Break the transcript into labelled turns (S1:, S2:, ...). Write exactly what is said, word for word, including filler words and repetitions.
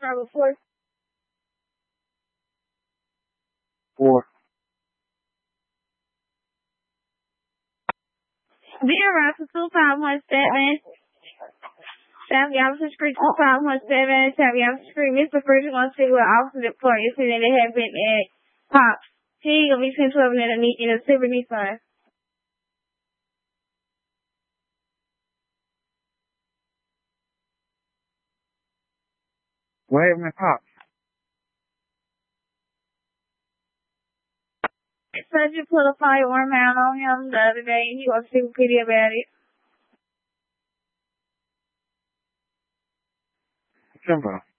S1: start with four.
S2: Four.
S1: Beer Russell two five one seven. Savvy Officer Street two five one seven. Savvy Officer Street. Mister Bridget wants to see what officer deployed yesterday they have been at Pops. He gonna be sent to over there in a Super Nissan.
S2: What happened at Pops?
S1: Sergeant put a firearm out on him the other day and he was super pity about it.
S2: Simple.